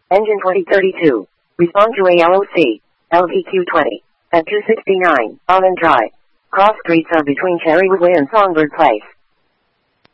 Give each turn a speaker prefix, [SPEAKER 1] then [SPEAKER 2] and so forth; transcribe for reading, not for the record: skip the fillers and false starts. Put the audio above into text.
[SPEAKER 1] Engine 2032. Respond to ALOC. LVQ20. At 269, Almond Drive. Cross streets are between Cherrywood Way and Songbird Place.